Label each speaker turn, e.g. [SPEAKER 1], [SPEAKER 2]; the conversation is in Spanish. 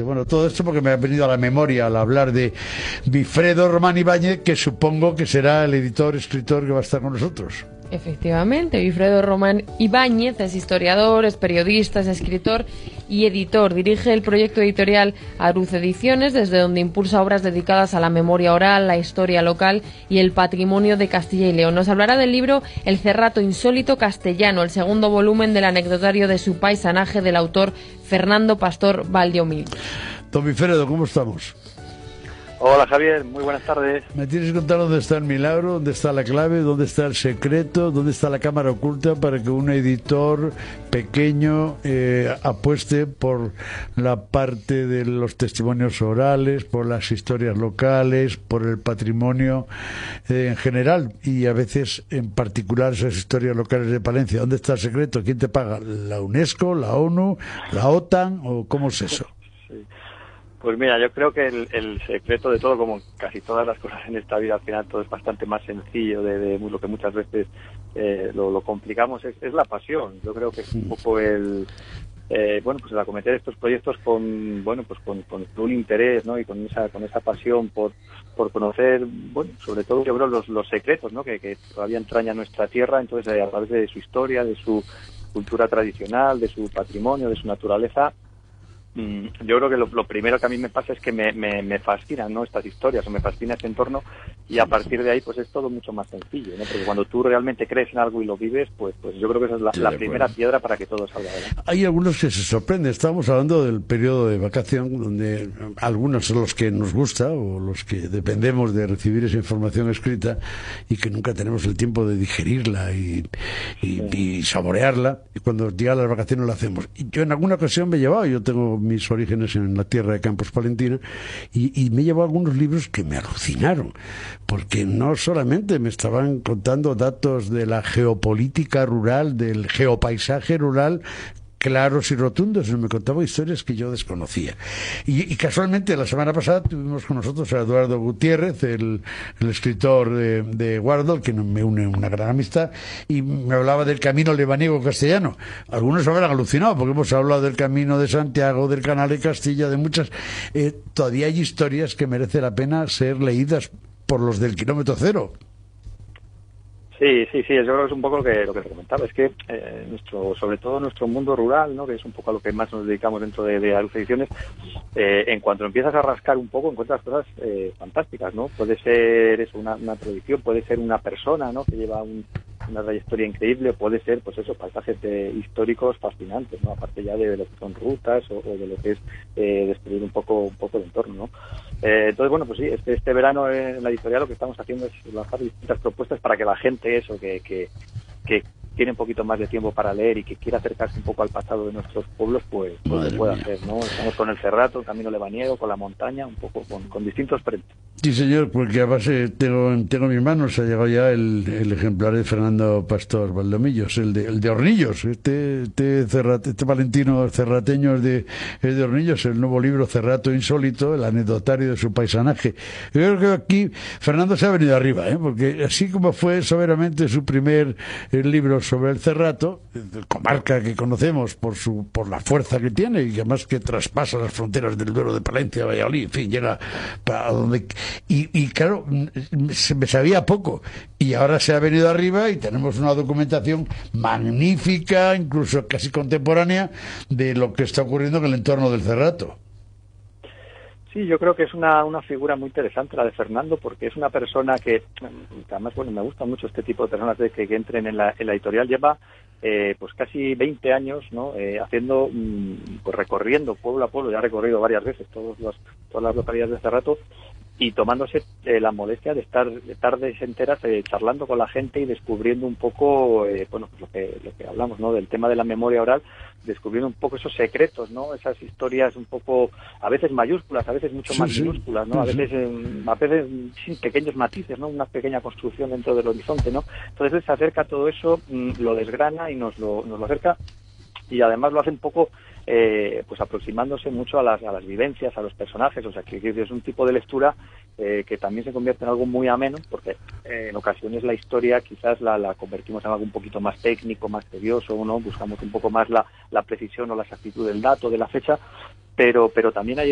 [SPEAKER 1] efectivamente. Bueno, todo esto porque me ha venido a la memoria al hablar de Wilfredo Román Ibáñez, que supongo que será el escritor que va a estar con nosotros.
[SPEAKER 2] Efectivamente, Wilfredo Román Ibáñez es historiador, es periodista, es escritor y editor. Dirige el proyecto editorial Aruz Ediciones, desde donde impulsa obras dedicadas a la memoria oral, la historia local y el patrimonio de Castilla y León. Nos hablará del libro El Cerrato Insólito Castellano, el segundo volumen del anecdotario de su paisanaje del autor Fernando Pastor Valdeomil.
[SPEAKER 1] Don Wilfredo, ¿cómo estamos?
[SPEAKER 3] Hola Javier, muy buenas tardes.
[SPEAKER 1] ¿Me tienes que contar dónde está el milagro, dónde está la clave, dónde está el secreto, dónde está la cámara oculta para que un editor pequeño apueste por la parte de los testimonios orales, por las historias locales, por el patrimonio en general y a veces en particular esas historias locales de Palencia? ¿Dónde está el secreto? ¿Quién te paga? ¿La UNESCO, la ONU, la OTAN o cómo es eso?
[SPEAKER 3] Sí. Pues mira, yo creo que el secreto de todo, como casi todas las cosas en esta vida, al final todo es bastante más sencillo de lo que muchas veces lo complicamos, es la pasión. Yo creo que es un poco el acometer estos proyectos con un interés, ¿no? Y con esa pasión por conocer, bueno, sobre todo yo creo los secretos, ¿no? Que todavía entraña nuestra tierra. Entonces, a través de su historia, de su cultura tradicional, de su patrimonio, de su naturaleza, yo creo que lo primero que a mí me pasa es que me fascinan, ¿no?, estas historias, o me fascina este entorno, y a partir de ahí pues es todo mucho más sencillo, ¿no? Porque cuando tú realmente crees en algo y lo vives, pues yo creo que esa es la primera piedra para que todo salga adelante.
[SPEAKER 1] Hay algunos que se sorprenden. Estábamos hablando del periodo de vacación, donde algunos son los que nos gusta o los que dependemos de recibir esa información escrita y que nunca tenemos el tiempo de digerirla y saborearla, y cuando llegan las vacaciones lo hacemos. Y yo en alguna ocasión me he llevado, yo tengo mis orígenes en la tierra de Campos Palentina, y me he llevado algunos libros que me alucinaron, porque no solamente me estaban contando datos de la geopolítica rural, del geopaisaje rural, claros y rotundos, me contaba historias que yo desconocía. Y casualmente la semana pasada tuvimos con nosotros a Eduardo Gutiérrez, el escritor de Guardol, que me une una gran amistad, y me hablaba del camino lebaniego castellano. Algunos habrán alucinado, porque hemos hablado del camino de Santiago, del canal de Castilla, de muchas. Todavía hay historias que merece la pena ser leídas por los del kilómetro cero.
[SPEAKER 3] Sí, yo creo que es un poco lo que te comentaba, es que sobre todo nuestro mundo rural, ¿no?, que es un poco a lo que más nos dedicamos dentro de Aruz Ediciones, en cuanto empiezas a rascar un poco encuentras cosas fantásticas, ¿no? Puede ser eso, una tradición, puede ser una persona, ¿no?, que lleva una trayectoria increíble, puede ser, pues eso, paisajes históricos fascinantes, ¿no?, aparte ya de lo que son rutas o de lo que es descubrir un poco el entorno, ¿no? Entonces, bueno, pues sí, este verano en la editorial lo que estamos haciendo es lanzar distintas propuestas para que la gente que tiene un poquito más de tiempo para leer y que quiera acercarse un poco al pasado de nuestros pueblos, pues lo puede hacer, ¿no? Estamos con el Cerrato, el camino lebaniego, con la montaña, un poco con distintos frentes.
[SPEAKER 1] Sí, señor, porque además tengo en mis manos, ha llegado ya el ejemplar de Fernando Pastor Valdomillos, el de Hornillos, este valentino cerrateño es de Hornillos, el nuevo libro Cerrato Insólito, el anecdotario de su paisanaje. Yo creo que aquí Fernando se ha venido arriba, porque así como fue soberanamente su primer libro sobre el Cerrato, comarca que conocemos por la fuerza que tiene y además que traspasa las fronteras del Duero, de Palencia, Valladolid, en fin, llega para donde. Y claro, se me sabía poco, y ahora se ha venido arriba y tenemos una documentación magnífica, incluso casi contemporánea, de lo que está ocurriendo en el entorno del Cerrato.
[SPEAKER 3] Sí, yo creo que es una figura muy interesante la de Fernando, porque es una persona que además, bueno, me gusta mucho este tipo de personas que entren en la editorial. Lleva pues casi 20 años, ¿no?, haciendo, pues recorriendo pueblo a pueblo, ya ha recorrido varias veces todas las localidades de Cerrato, y tomándose la molestia de estar tardes enteras charlando con la gente y descubriendo un poco, pues lo que hablamos, ¿no?, del tema de la memoria oral, descubriendo un poco esos secretos, ¿no?, esas historias un poco, a veces mayúsculas, a veces mucho más minúsculas, ¿no?, a veces sin pequeños matices, ¿no?, una pequeña construcción dentro del horizonte, ¿no? Entonces él se acerca a todo eso, lo desgrana y nos lo acerca, y además lo hace un poco pues aproximándose mucho a las vivencias, a los personajes. O sea, que es un tipo de lectura que también se convierte en algo muy ameno, porque en ocasiones la historia quizás la convertimos en algo un poquito más técnico, más tedioso, ¿no? Buscamos un poco más la precisión o la exactitud del dato, de la fecha, pero también hay